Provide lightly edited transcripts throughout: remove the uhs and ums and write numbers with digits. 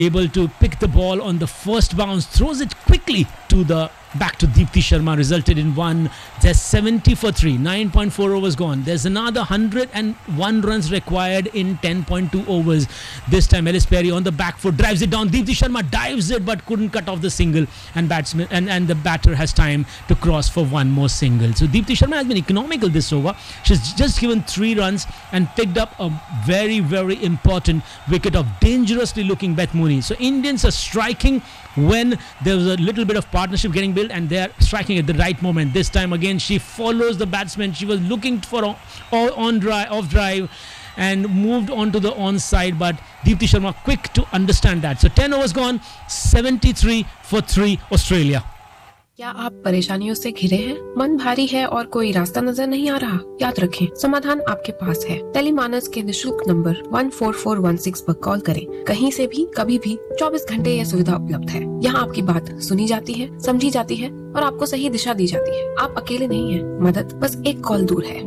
able to pick the ball on the first bounce, throws it quickly to the back to Deepti Sharma, resulted in one. There's 70 for 3, 9.4 overs gone. There's another 101 runs required in 10.2 overs. This time Ellis Perry on the back foot drives it down. Deepti Sharma dives it but couldn't cut off the single, and batsman and the batter has time to cross for one more single. So Deepti Sharma has been economical this over. She's just given 3 runs and picked up a very, very important wicket of dangerously looking Beth Mooney. So Indians are striking when there was a little bit of partnership getting built, and they're striking at the right moment. This time again she follows the batsman. She was looking for off drive and moved on to the onside, but Deepti Sharma quick to understand that. So 10 overs gone, 73 for 3 Australia. क्या आप परेशानियों से घिरे हैं? मन भारी है और कोई रास्ता नजर नहीं आ रहा? याद रखें, समाधान आपके पास है। टेलीमानस के निशुल्क नंबर 14416 पर कॉल करें। कहीं से भी, कभी भी, 24 घंटे यह सुविधा उपलब्ध है। यहाँ आपकी बात सुनी जाती है, समझी जाती है और आपको सही दिशा दी जाती है। आप अकेले नहीं हैं। मदद बस एक कॉल दूर है।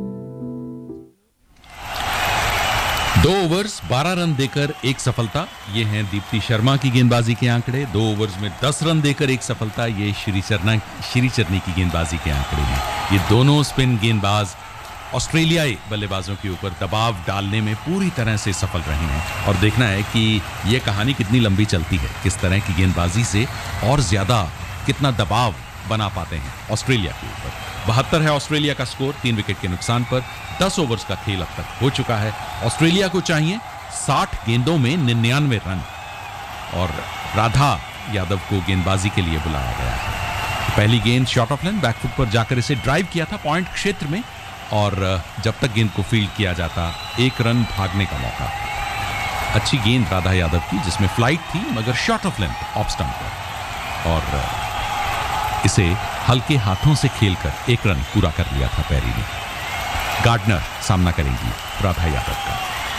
2 ओवर्स 12 रन देकर 1 सफलता, ये हैं दीप्ति शर्मा की गेंदबाजी के आंकड़े। 2 ओवर्स में 10 रन देकर 1 सफलता, ये श्री चरनी की गेंदबाजी के आंकड़े हैं। ये दोनों स्पिन गेंदबाज ऑस्ट्रेलियाई बल्लेबाजों के ऊपर दबाव डालने में पूरी तरह से सफल रहे हैं, और देखना है कि ये कहानी कितनी लंबी चलती है, किस तरह की गेंदबाजी से और ज्यादा कितना दबाव बना पाते हैं ऑस्ट्रेलिया के ऊपर। 72 है ऑस्ट्रेलिया का स्कोर 3 विकेट के नुकसान पर। 10 ओवर्स का खेल अब तक हो चुका है। ऑस्ट्रेलिया को चाहिए 60 गेंदों में 99 रन, और राधा यादव को गेंदबाजी के लिए बुलाया गया है। पहली गेंद शॉट ऑफ लेंथ बैकफुट पर जाकर इसे ड्राइव किया था पॉइंट क्षेत्र में, और जब तक गेंद को फील्ड किया जाता 1 रन भागने का मौका। अच्छी गेंद राधा यादव की, जिसमें फ्लाइट थी मगर shot of length off stump पर, और इसे हल्के हाथों से खेलकर 1 रन पूरा कर लिया था पैरी ने। गार्डनर सामना करेंगी राधा यादव का।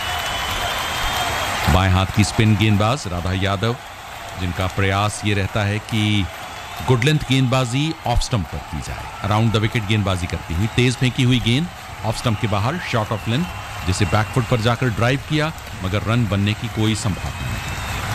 बाएं हाथ की स्पिन गेंदबाज राधा यादव, जिनका प्रयास ये रहता है कि गुड लेंथ गेंदबाजी ऑफ स्टंप पर की जाए। अराउंड द विकेट गेंदबाजी करती हुई तेज फेंकी हुई गेंद ऑफ स्टंप के बाहर, शॉट ऑफ लेंथ, जिसे बैकफुट पर जाकर ड्राइव किया मगर रन बनने की कोई संभावना नहीं।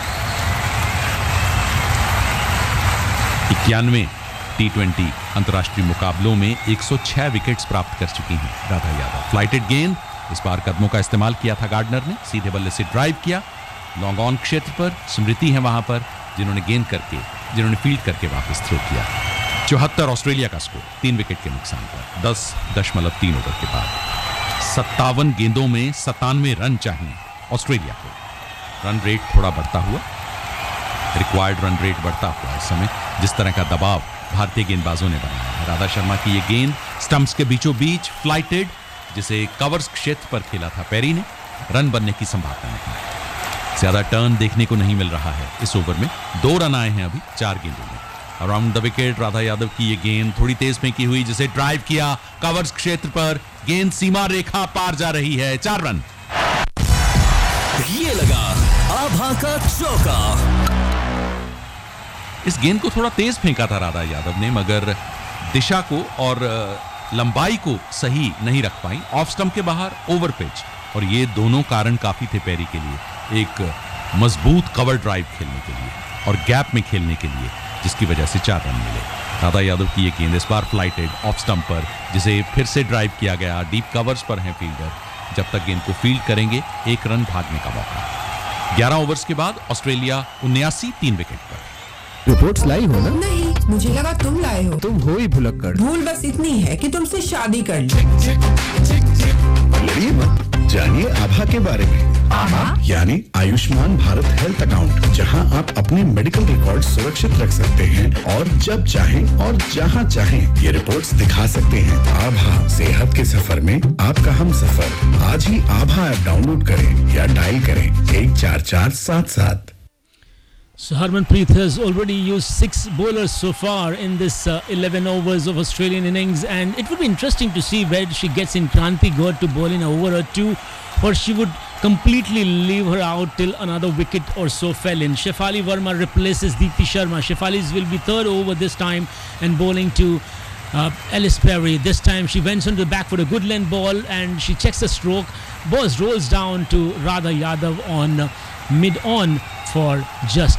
91 T20 अंतर्राष्ट्रीय मुकाबलों में 106 विकेट्स प्राप्त कर चुकी हैं राधा यादव। फ्लाइटेड गेंद, इस बार कदमों का इस्तेमाल किया था गार्डनर ने, सीधे बल्ले से ड्राइव किया। लॉन्ग ऑन क्षेत्र पर स्मृति है वहां पर, जिन्होंने फील्ड करके वापस थ्रो किया। 74 ऑस्ट्रेलिया का स्कोर 3 विकेट के नुकसान पर 10.3 ओवर के बाद। 57 गेंदों में 97 रन चाहिए ऑस्ट्रेलिया को। रन रेट थोड़ा बढ़ता हुआ, रिक्वायर्ड रन रेट बढ़ता हुआ इस समय, जिस तरह का दबाव भारतीय गेंदबाजों ने बनाया है। राधा शर्मा की ये गेंद स्टंप्स के बीचों बीच फ्लाइटेड, जिसे कवर्स क्षेत्र पर खेला था पैरी ने, रन बनने की संभावना नहीं। ज्यादा टर्न देखने को नहीं मिल रहा है इस ओवर में। 2 रन आए हैं अभी 4 गेंदों में। Around the wicket Radha Yadav की ये गेंद थोड़ी तेज फेंकी हुई, जिसे ड्राइव किया कवर्स क्षेत्र पर, गेंद सीमा रेखा पार जा रही है। 4 रन। ये लगा आभा का चौका। इस गेंद को थोड़ा तेज फेंका था राधा यादव ने, मगर दिशा को और लंबाई को सही नहीं रख पाई। ऑफ स्टंप के बाहर, ओवर पिच, और ये दोनों कारण काफी थे पैरी के लिए, एक मजबूत कवर ड्राइव खेलने के लिए और गैप में खेलने के लिए, जिसकी वजह से 4 रन मिले। राधा यादव की ये गेंद इस बार फ्लाइटेड ऑफ स्टंप पर, जिसे फिर से ड्राइव किया गया। डीप कवर्स पर हैं फील्डर, जब तक गेंद को फील्ड करेंगे 1 रन भागने का मौका। 11 ओवर्स के बाद ऑस्ट्रेलिया 79 3 विकेट पर। रिपोर्ट्स लाई हो ना? नहीं, मुझे लगा तुम लाए हो। तुम हो ही भुलक्कड़। भूल बस इतनी है कि तुमसे शादी कर ली। लड़िए मत, जानिए आभा के बारे में। आभा यानी आयुष्मान भारत हेल्थ अकाउंट, जहां आप अपने मेडिकल रिकॉर्ड सुरक्षित रख सकते हैं और जब चाहें और जहां चाहें ये रिपोर्ट्स दिखा सकते हैं। आभा, सेहत के सफर में आपका हम सफर। आज ही आभा ऐप डाउनलोड करें या डायल करें 14477। So Harmanpreet has already used 6 bowlers so far in this 11 overs of Australian innings, and it would be interesting to see where she gets in Kranti Gaur to bowl in an over or two, or she would completely leave her out till another wicket or so fell in. Shefali Verma replaces Deepti Sharma. Shefali's will be third over this time and bowling to Ellis Perry. This time she went on to the back for a good length ball and she checks the stroke. Ball rolls down to Radha Yadav on mid-on for just